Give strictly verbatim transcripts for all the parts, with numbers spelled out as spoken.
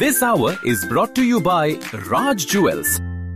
This hour is brought to you by Raj Jewels.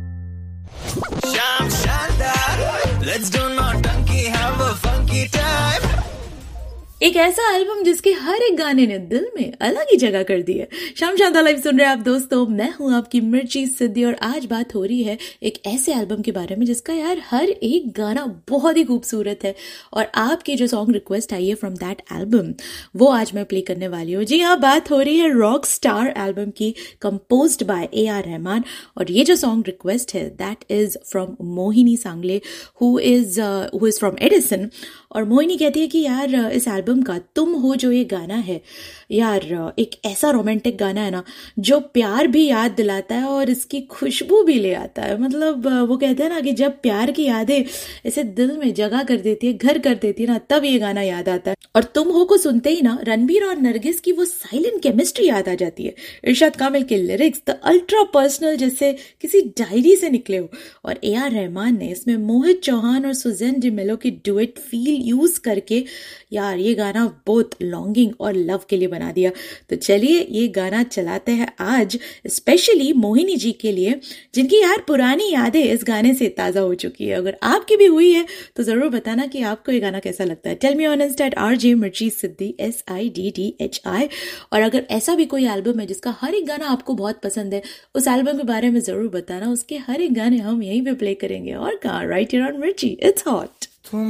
Sham Shandar, let's do naughty, have a funky time. एक ऐसा album जिसके हर एक गाने ने दिल में अलग ही जगह कर दी है। शाम शांता लाइव सुन रहे हैं आप दोस्तों, मैं हूं आपकी मिर्ची सिद्धि और आज बात हो रही है एक ऐसे एल्बम के बारे में जिसका यार हर एक गाना बहुत ही खूबसूरत है और आपकी जो सॉन्ग रिक्वेस्ट आई है फ्रॉम दैट एल्बम वो आज मैं प्ले करने वाली हूँ। जी हाँ, बात हो रही है रॉक स्टार एल्बम की, composed bye A R Rahman और ये जो सॉन्ग रिक्वेस्ट है दैट इज फ्रॉम मोहिनी सांगले who is who is from Edison. और मोहिनी कहती है कि यार इस एल्बम का तुम हो जो ये गाना है यार एक ऐसा रोमांटिक गाना है ना जो प्यार भी याद दिलाता है और इसकी खुशबू भी ले आता है। मतलब वो कहते हैं ना कि जब प्यार की यादें ऐसे दिल में जगह कर देती है, घर कर देती है ना, तब ये गाना याद आता है। और तुम हो को सुनते ही ना रणबीर और नरगिस की वो साइलेंट केमिस्ट्री याद आ जाती है। इरशाद कामिल के लिरिक्स द अल्ट्रा पर्सनल जैसे किसी डायरी से निकले हो और ए आर रहमान ने इसमें मोहित चौहान और सुजैन डिमेलो की डुएट फील यूज करके यार ये गाना बहुत लॉन्गिंग और लव के लिए बना दिया। तो चलिए ये गाना चलाते हैं आज स्पेशली मोहिनी जी के लिए जिनकी यार पुरानी यादें इस गाने से ताज़ा हो चुकी है। अगर आपकी भी हुई है तो ज़रूर बताना कि आपको ये गाना कैसा लगता है। Tell me on Insta eight R J मिर्ची सिद्धि S I D D H I. और अगर ऐसा भी कोई एल्बम है जिसका हर एक गाना आपको बहुत पसंद है उस एल्बम के बारे में ज़रूर बताना। उसके हर एक गाने हम यहीं पे प्ले करेंगे और कहाँ, राइट हियर ऑन मिर्ची, इट्स हॉट।